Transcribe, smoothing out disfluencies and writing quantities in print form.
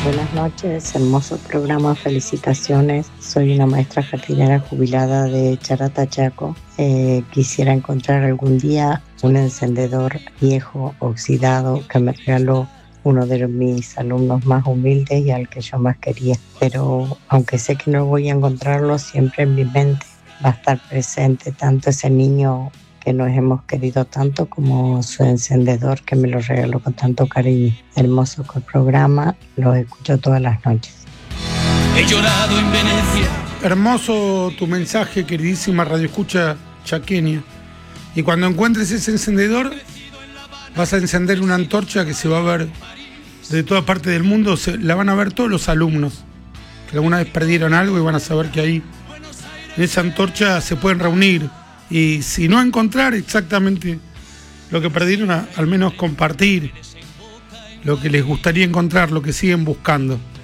Buenas noches, hermoso programa, felicitaciones. Soy una maestra jardinera jubilada de Charata, Chaco. Quisiera encontrar algún día un encendedor viejo, oxidado, que me regaló uno de mis alumnos más humildes y al que yo más quería. Pero aunque sé que no voy a encontrarlo, siempre en mi mente va a estar presente tanto ese niño que nos hemos querido tanto como su encendedor que me lo regaló con tanto cariño. Hermoso programa, lo escucho todas las noches. He llorado en Venecia. Hermoso tu mensaje, queridísima Radio Escucha chaqueña. Y cuando encuentres ese encendedor, vas a encender una antorcha que se va a ver de toda parte del mundo. La van a ver todos los alumnos que alguna vez perdieron algo y van a saber que ahí en esa antorcha se pueden reunir. Y si no encontrar exactamente lo que perdieron, al menos compartir lo que les gustaría encontrar, lo que siguen buscando.